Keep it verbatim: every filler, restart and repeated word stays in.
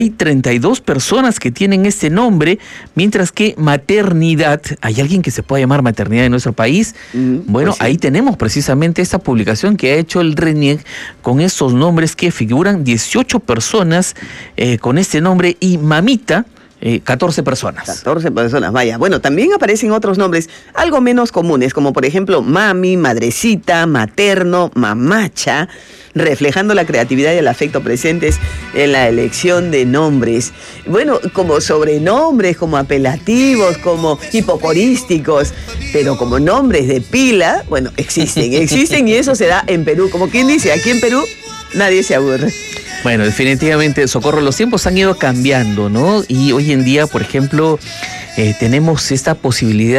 Hay treinta y dos personas que tienen este nombre, mientras que maternidad, ¿hay alguien que se pueda llamar maternidad en nuestro país? Mm, bueno, pues sí. Ahí tenemos precisamente esta publicación que ha hecho el RENIEC con estos nombres que figuran dieciocho personas eh, con este nombre y mamita, Eh, catorce personas. catorce personas, vaya. Bueno, también aparecen otros nombres algo menos comunes, como por ejemplo mami, madrecita, materno, mamacha, reflejando la creatividad y el afecto presentes en la elección de nombres. Bueno, como sobrenombres, como apelativos, como hipocorísticos, pero como nombres de pila, bueno, existen, existen y eso se da en Perú. Como quien dice, aquí en Perú nadie se aburre. Bueno, definitivamente, Socorro, los tiempos han ido cambiando, ¿no? Y hoy en día, por ejemplo, eh, tenemos esta posibilidad